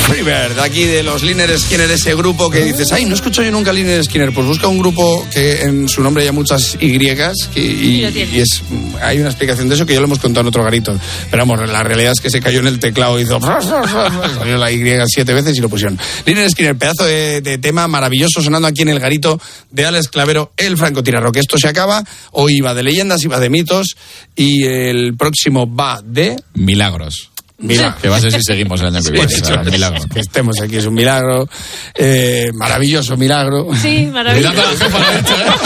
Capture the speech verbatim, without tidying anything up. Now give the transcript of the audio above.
Freebird, aquí de los Lynyrd Skynyrd, ese grupo que dices, ay, no escucho yo nunca Lynyrd Skynyrd. Pues busca un grupo que en su nombre haya muchas Y que, y, y es, hay una explicación de eso que ya lo hemos contado en otro garito. Pero vamos, la realidad es que se cayó en el teclado y hizo salió la Y siete veces y lo pusieron. Lynyrd Skynyrd, pedazo de, de tema maravilloso sonando aquí en el garito de Alex Clavero, el francotirador. Que esto se acaba, hoy va de leyendas, iba de mitos y el próximo va de... Milagros. Milagro. Que va a ser si seguimos el año que viene. Sí, O sea, sí, milagro. Que estemos aquí es un milagro. Eh, maravilloso milagro. Sí, maravilloso. Cuidado con la jefa, lo ha dicho, ¿eh?